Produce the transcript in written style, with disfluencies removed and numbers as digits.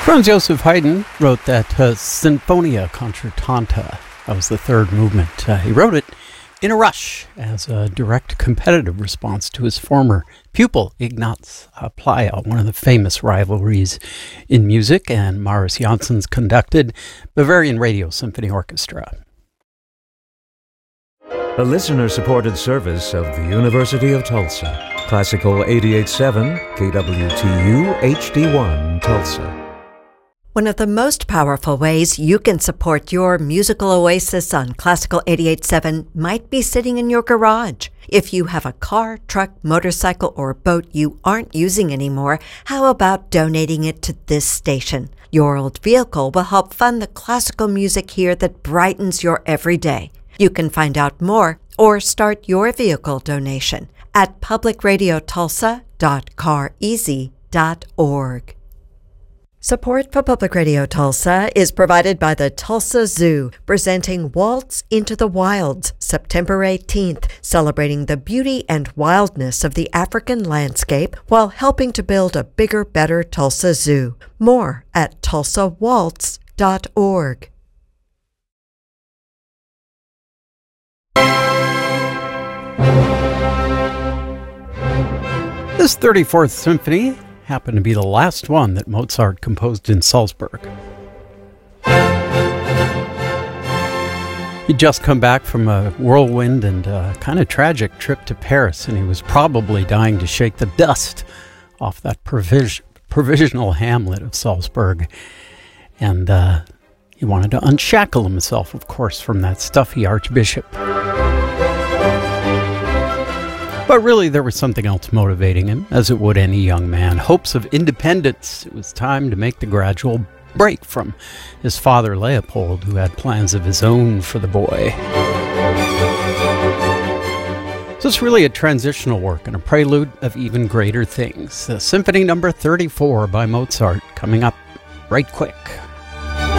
Franz Joseph Haydn wrote that Sinfonia Concertanta. That was the third movement. He wrote it in a rush as a direct competitive response to his former pupil, Ignaz Pleyel, one of the famous rivalries in music, and Maurice Janssens conducted Bavarian Radio Symphony Orchestra. A listener-supported service of the University of Tulsa. Classical 88.7, KWTU HD1, Tulsa. One of the most powerful ways you can support your musical oasis on Classical 88.7 might be sitting in your garage. If you have a car, truck, motorcycle, or boat you aren't using anymore, how about donating it to this station? Your old vehicle will help fund the classical music here that brightens your everyday. You can find out more or start your vehicle donation at publicradiotulsa.careasy.org. Support for Public Radio Tulsa is provided by the Tulsa Zoo, presenting Waltz into the Wilds, September 18th, celebrating the beauty and wildness of the African landscape while helping to build a bigger, better Tulsa Zoo. More at tulsawaltz.org. This 34th Symphony happened to be the last one that Mozart composed in Salzburg. He'd just come back from a whirlwind and kind of tragic trip to Paris, and he was probably dying to shake the dust off that provisional hamlet of Salzburg. And he wanted to unshackle himself, of course, from that stuffy archbishop. But really, there was something else motivating him, as it would any young man. Hopes of independence. It was time to make the gradual break from his father, Leopold, who had plans of his own for the boy. So it's really a transitional work and a prelude of even greater things. Symphony number 34 by Mozart, coming up right quick.